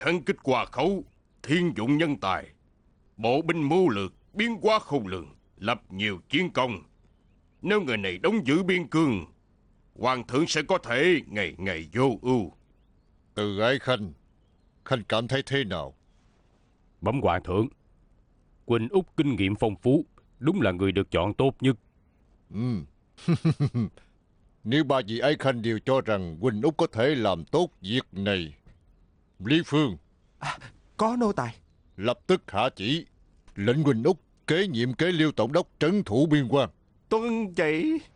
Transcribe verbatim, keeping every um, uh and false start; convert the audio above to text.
Thân kích hòa khẩu, thiên dụng nhân tài, bộ binh mưu lược, biến hóa khôn lường, lập nhiều chiến công. Nếu người này đóng giữ biên cương, hoàng thượng sẽ có thể ngày ngày vô ưu. Từ Ái Khanh, Khanh cảm thấy thế nào? Bẩm hoàng thượng, Quỳnh Úc kinh nghiệm phong phú, đúng là người được chọn tốt nhất. Ừ. Nếu ba vị Ái Khanh đều cho rằng Quỳnh Úc có thể làm tốt việc này, Lý Phương, À, có nô tài. lập tức hạ chỉ lệnh Quỳnh Úc kế nhiệm kế Liêu tổng đốc trấn thủ biên quan. Tuân chỉ.